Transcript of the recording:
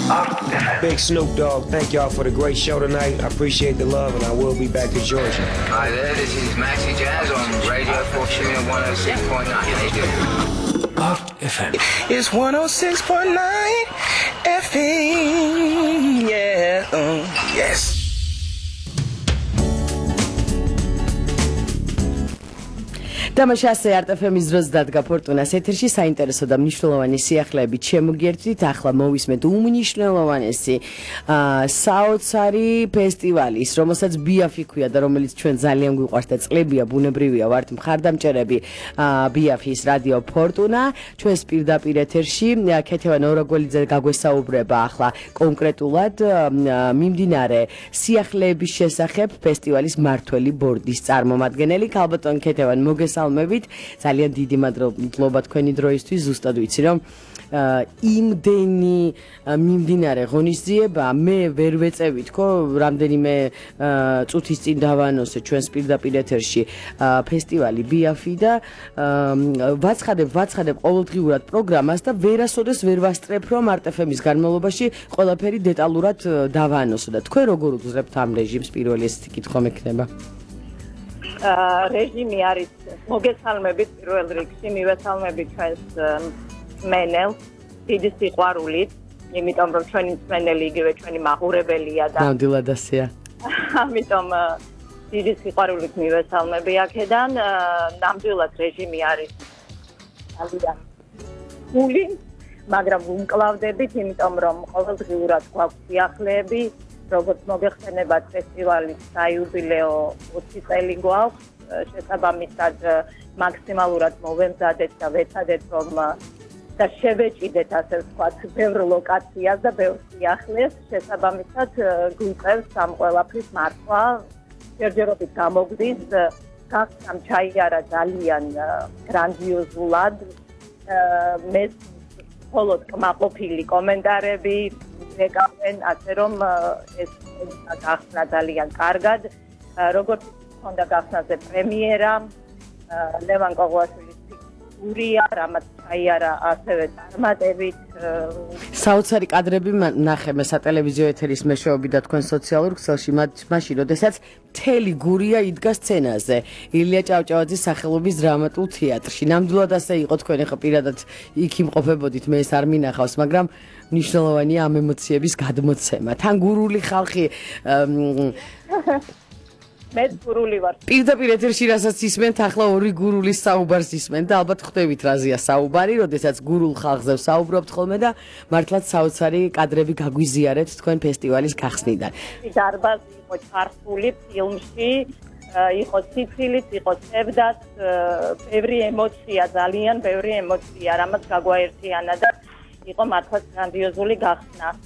Big Snoop Dogg, thank y'all for the great show tonight. I appreciate the love, and I will be back to Georgia. Hi there, this is Maxi Jazz on Radio Fortuna 106.9. FM. It's 106.9 FM. Yeah, yes. Დამაშასე არტ-FM-ის დროს დადგა ფორტუნას ეთერში საინტერესო და მნიშვნელოვანი სიახლეებით შემოგერთვით. ახლა მოვისმენთ უმნიშვნელოვანესი საოცარი ფესტივალის, რომელსაც ბიაფი ქვია და რომელიც ჩვენ ძალიან გვიყვარს და წლებია, ბუნებრივია, ვართ მხარდამჭერები ბიაფის რადიო ფორტუნა. ჩვენს პირდაპირ ეთერში ქეთევან ორაგოლიძე გაგვესაუბრება ახლა კონკრეტულად მიმდინარე სიახლეების შესახებ ფესტივალის მართველი ბორდის წარმომადგენელი. ქალბატონ ქეთევან, მოგესალმებით. ძალიან დიდი მადლობა თქვენი დროისთვის. ზუსტად ვიცი რომ იმდენი მიმდინარე ღონისძიება მე ვერ ვეწევი თქო, რამდენიმე წუთის წინ დავანონსე ჩვენს პირდაპირ ეთერში ფესტივალი ბიაფი და ვაცხადებ ყოველდღიურად პროგრამას და ვერასოდეს ვერ ვასწრებ რომ არტ-FM-ის განმავლობაში ყველაფერი დეტალურად დავანონსო და თქვენ როგორ უძღებთ ამ რეჟიმს? პირველი ესეთი კითხვა მექნება. რეჟიმი არის მოგესალმებით პირველ რიგში, მივესალმებით ჩვენს მსმენელს დიდი სიყვარულით, იმიტომ რომ ჩვენი მსმენელი იგივე ჩვენი მაყურებელია და ნამდვილად ასეა. ამიტომ დიდი სიყვარულით მივესალმები აქედან. ნამდვილად რეჟიმი არის ძალიან ფული, მაგრამ ვუმკლავდებით, იმიტომ რომ ყოველდღიურად გვაქვს სიახლეები. როგორც მოგეხსენებათ, ფესტივალის საიუბილეო 20 წელი გვაქვს. შესაბამისად, მაქსიმალურად მოვემზადეთ და ვეცადეთ, რომ და შევეჭიდეთ, ასე ვთქვათ, ბევრ ლოკაციას და ბევრ სიახლეს. შესაბამისად, გვიწევს ამ ყველაფრის მართვა. ჯერჯერობით გამოგვდის, გახსნამ ჩაიარა ძალიან გრანდიოზულად. მე მხოლოდ კმაყოფილი კომენტარები ეკავენ, ასე რომ ეს გახსნა ძალიან კარგად. როგორც ჰქონდა გახსნაზე პრემიერა, ლევან კოღუაშვილის გურია, რამაც ჩაიარა ასევე წარმატებით. საოცარი კადრები ნახე მე სატელევიზიო ეთერის მეშვეობით და თქვენ სოციალურ ქსელში, მაშინ როდესაც მთელი გურია იდგა სცენაზე ილია ჭავჭავაძის სახელობის დრამატულ თეატრში. ნამდვილად ასე იყო, თქვენ ახლა პირადად იქ იმყოფებოდით, მე ეს არ მინახავს, მაგრამ მნიშვნელოვანია ამ ემოციების გადმოცემა. თან გურული ხალხი მე გურული ვარ. პირდაპირ ეთერში რასაც ისმენთ, ახლა ორი გურულის საუბარს ისმენთ და ალბათ ხვდებით რაზეა საუბარი, როდესაც გურულ ხალხზე ვსაუბრობთ ხოლმე და მართლაც საოცარი კადრები გაგვიზიარეთ თქვენ ფესტივალის გახსნიდან. დარბაზი იყო ჩართული ფილმში, იყო სიცილით, იყო წევდაც, ბევრი ემოცია, ძალიან ბევრი ემოცია, რამაც გაგვაერთიანა და იყო მართლაც გრანდიოზული გახსნა.